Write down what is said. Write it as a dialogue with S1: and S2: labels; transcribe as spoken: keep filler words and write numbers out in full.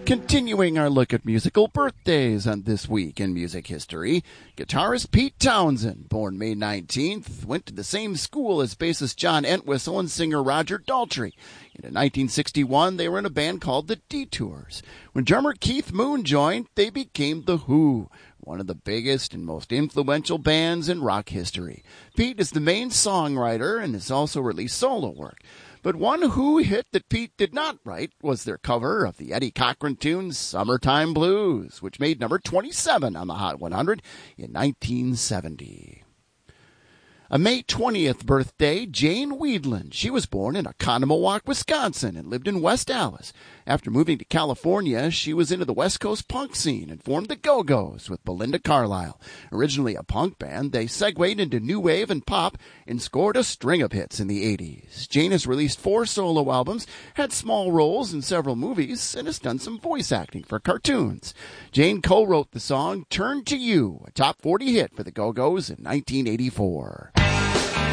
S1: Continuing our look at musical birthdays on This Week in Music History, guitarist Pete Townshend, born May nineteenth, went to the same school as bassist John Entwistle and singer Roger Daltrey. In nineteen sixty-one, they were in a band called the Detours. When drummer Keith Moon joined, they became The Who, one of the biggest and most influential bands in rock history. Pete is the main songwriter and has also released solo work. But one Who hit that Pete did not write was their cover of the Eddie Cochran tune Summertime Blues, which made number twenty-seven on the Hot one hundred in nineteen seventy. A May twentieth birthday, Jane Wiedlin. She was born in Oconomowoc, Wisconsin, and lived in West Allis. After moving to California, she was into the West Coast punk scene and formed the Go-Go's with Belinda Carlisle. Originally a punk band, they segued into new wave and pop and scored a string of hits in the eighties. Jane has released four solo albums, had small roles in several movies, and has done some voice acting for cartoons. Jane co-wrote the song Turn to You, a top forty hit for the Go-Go's in nineteen eighty-four.